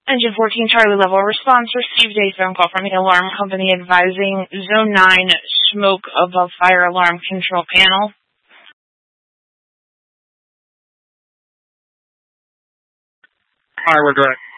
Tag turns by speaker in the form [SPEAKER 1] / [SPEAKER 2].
[SPEAKER 1] Engine 14 Charlie Level response received a phone call from the alarm company advising Zone 9 smoke above fire alarm control panel.
[SPEAKER 2] Alright, we're direct.